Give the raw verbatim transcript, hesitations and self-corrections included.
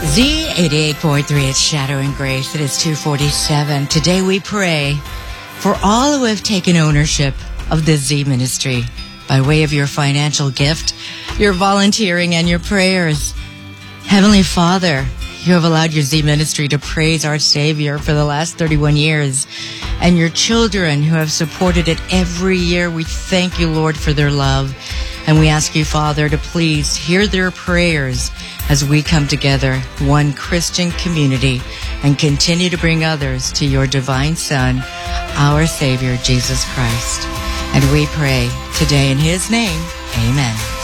Z eighty-eight point three, it's Shadow and Grace. It is two forty-seven. Today we pray for all who have taken ownership of the Z ministry by way of your financial gift, your volunteering, and your prayers. Heavenly Father, you have allowed your Z ministry to praise our Savior for the last thirty-one years. And your children who have supported it every year, we thank you, Lord, for their love. And we ask you, Father, to please hear their prayers as we come together, one Christian community, and continue to bring others to your divine Son, our Savior, Jesus Christ. And we pray today in his name, amen.